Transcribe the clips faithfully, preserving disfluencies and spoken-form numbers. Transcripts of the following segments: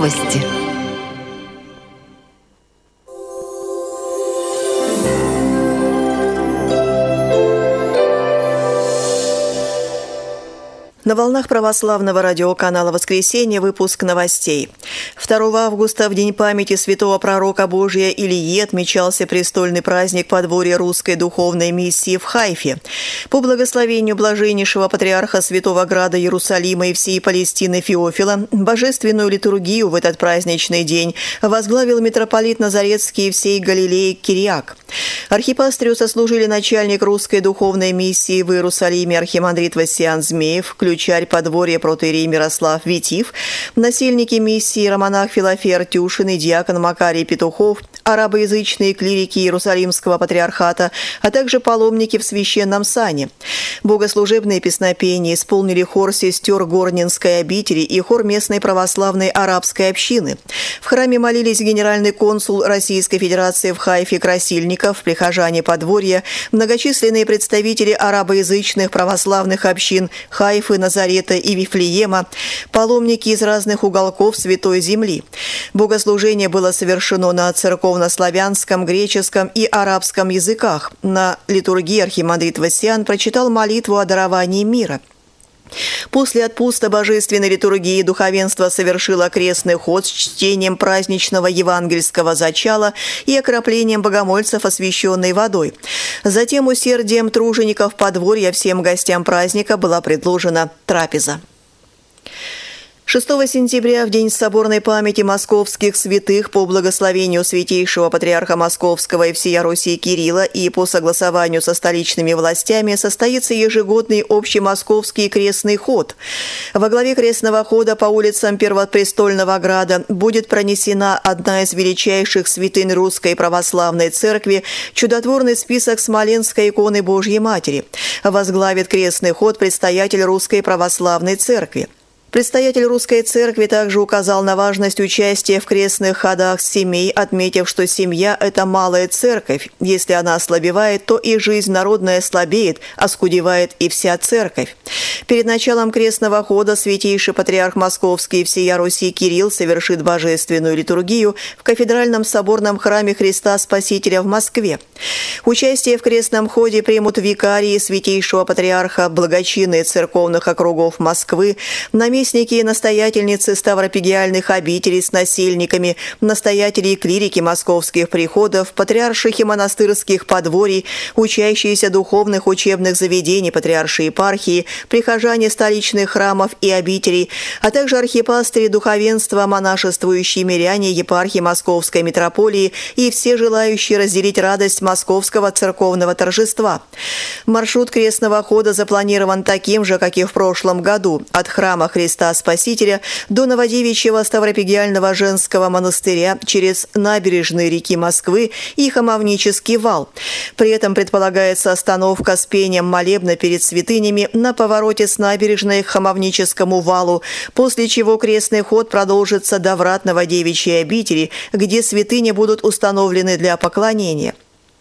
Новости. На волнах православного радиоканала «Воскресенье» выпуск новостей. второго августа, в день памяти святого пророка Божия Илии, отмечался престольный праздник подворья русской духовной миссии в Хайфе. По благословению блаженнейшего патриарха Святого Града Иерусалима и всей Палестины Феофила, божественную литургию в этот праздничный день возглавил митрополит Назаретский и всей Галилеи Кириак. Архипастрию сослужили начальник русской духовной миссии в Иерусалиме архимандрит Васян Змеев, ключарь подворья протоиерей Мирослав Витив, насельники миссии романах Филофей Артюшин и диакон Макарий Петухов, арабоязычные клирики Иерусалимского патриархата, а также паломники в священном сане. Богослужебные песнопения исполнили хор сестер Горнинской обители и хор местной православной арабской общины. В храме молились генеральный консул Российской Федерации в Хайфе Красильников, прихожане подворья, многочисленные представители арабоязычных православных общин Хайфы, Назарета и Вифлеема, паломники из разных уголков Святой Земли. Богослужение было совершено на церковно-славянском, греческом и арабском языках. На литургии архимандрит Васян прочитал молитву о даровании мира. После отпуска божественной литургии духовенство совершило крестный ход с чтением праздничного евангельского зачала и окроплением богомольцев освященной водой. Затем усердием тружеников подворья всем гостям праздника была предложена трапеза. шестого сентября, в день соборной памяти московских святых, по благословению святейшего патриарха Московского и всея Руси Кирилла и по согласованию со столичными властями, состоится ежегодный общемосковский крестный ход. Во главе крестного хода по улицам Первопрестольного Града будет пронесена одна из величайших святынь Русской Православной Церкви – чудотворный список Смоленской иконы Божьей Матери. Возглавит крестный ход предстоятель Русской Православной Церкви. Предстоятель Русской Церкви также указал на важность участия в крестных ходах семей, отметив, что семья – это малая церковь. Если она ослабевает, то и жизнь народная слабеет, оскудевает и вся церковь. Перед началом крестного хода святейший патриарх Московский и всея Руси Кирилл совершит божественную литургию в кафедральном соборном храме Христа Спасителя в Москве. Участие в крестном ходе примут викарии святейшего патриарха, благочинные церковных округов Москвы, наместники и настоятельницы ставропигиальных обителей с насельниками, настоятели и клирики московских приходов, патриаршихи монастырских подворий, учащиеся духовных учебных заведений патриаршей епархии, прихожане столичных храмов и обителей, а также архипастыри, духовенства, монашествующие миряне, епархи Московской митрополии и все желающие разделить радость московского церковного торжества. Маршрут крестного хода запланирован таким же, как и в прошлом году, от храма Христа Спасителя до Новодевичьего Ставропигиального женского монастыря через набережные реки Москвы и Хамовнический вал. При этом предполагается остановка с пением молебна перед святынями на повороте с набережной к Хамовническому валу, после чего крестный ход продолжится до врат Новодевичьей обители, где святыни будут установлены для поклонения.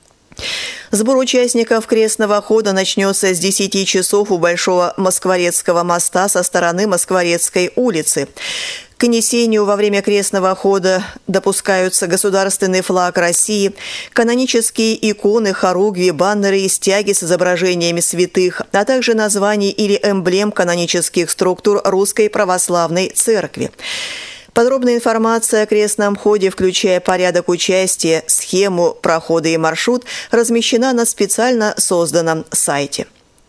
Сбор участников крестного хода начнется с десяти часов у Большого Москворецкого моста со стороны Москворецкой улицы. К несению во время крестного хода допускаются государственный флаг России, канонические иконы, хоругви, баннеры и стяги с изображениями святых, а также названий или эмблем канонических структур Русской Православной Церкви. Подробная информация о крестном ходе, включая порядок участия, схему прохода и маршрут, размещена на специально созданном сайте.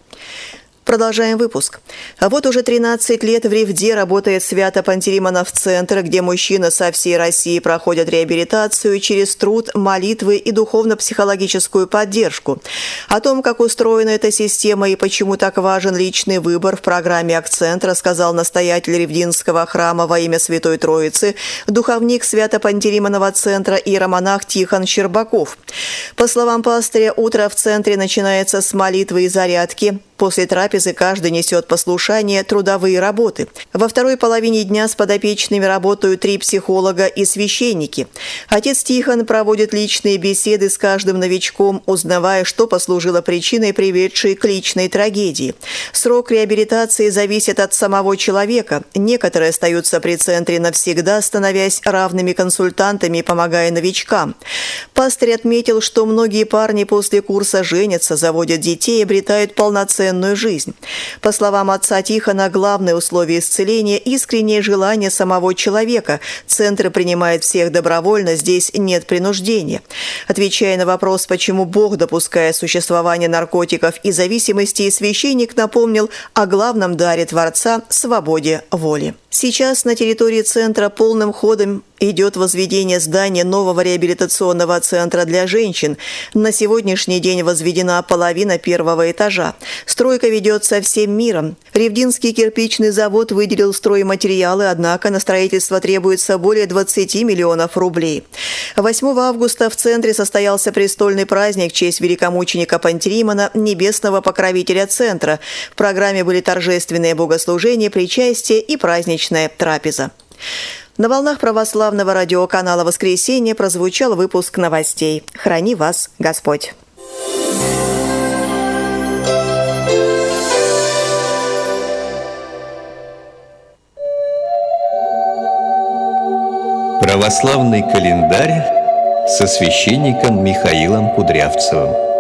Продолжаем выпуск. А вот уже тринадцать лет в Ревде работает Свято-Пантелеймонов центр, где мужчины со всей России проходят реабилитацию через труд, молитвы и духовно-психологическую поддержку. О том, как устроена эта система и почему так важен личный выбор, в программе «Акцент» рассказал настоятель Ревдинского храма во имя Святой Троицы, духовник Свято-Пантелеймонова центра иеромонах Тихон Щербаков. По словам пастыря, утро в центре начинается с молитвы и зарядки. После трапезы каждый несет послушание трудовые работы. Во второй половине дня с подопечными работают три психолога и священники. Отец Тихон проводит личные беседы с каждым новичком, узнавая, что послужило причиной, приведшей к личной трагедии. Срок реабилитации зависит от самого человека. Некоторые остаются при центре навсегда, становясь равными консультантами и помогая новичкам. Пастырь отметил, что многие парни после курса женятся, заводят детей и обретают полноценную жизнь. По словам отца Тихона, главное условие исцеления – искреннее желание самого человека. Центр принимает всех добровольно, здесь нет принуждения. Отвечая на вопрос, почему Бог допускает существование наркотиков и зависимости, священник напомнил о главном даре Творца – свободе воли. Сейчас на территории центра полным ходом идет возведение здания нового реабилитационного центра для женщин. На сегодняшний день возведена половина первого этажа. Стройка ведется всем миром. Ревдинский кирпичный завод выделил стройматериалы, однако на строительство требуется более двадцати миллионов рублей. восьмого августа в центре состоялся престольный праздник в честь великомученика Пантелеймона, небесного покровителя центра. В программе были торжественные богослужения, причастие и праздничная трапеза. На волнах православного радиоканала «Воскресенье» прозвучал выпуск новостей. Храни вас Господь! Православный календарь со священником Михаилом Кудрявцевым.